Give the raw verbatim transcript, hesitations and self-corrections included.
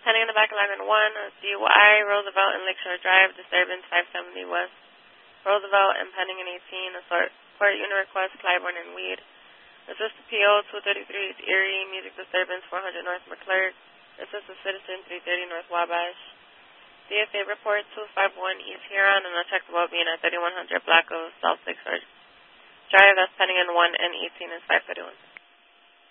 Pending in the back line in one, D Y, Roosevelt and Lakeshore Drive, disturbance five seventy West Roosevelt, and pending in eighteen, a sort, court unit request, Clybourne and Weed. Assist the P O, two thirty-three East Erie, music disturbance, four hundred North McClurg. Assist the citizen, three thirty North Wabash. D F A report, two five one East Huron, and a check about being at thirty-one hundred block of South Lakeshore Drive. That's pending in one and eighteen is five thirty-one.